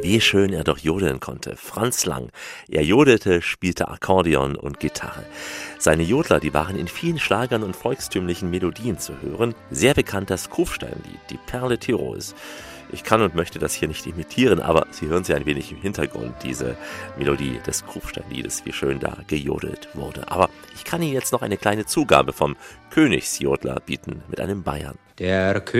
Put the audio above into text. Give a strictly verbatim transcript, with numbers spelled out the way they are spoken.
Wie schön er doch jodeln konnte. Franz Lang. Er jodelte, spielte Akkordeon und Gitarre. Seine Jodler, die waren in vielen Schlagern und volkstümlichen Melodien zu hören. Sehr bekannt das Kufsteinlied, die Perle Tirols. Ich kann und möchte das hier nicht imitieren, aber Sie hören sie ein wenig im Hintergrund, diese Melodie des Kufsteinliedes, wie schön da gejodelt wurde. Aber ich kann Ihnen jetzt noch eine kleine Zugabe vom Königsjodler bieten mit einem Bayern. Der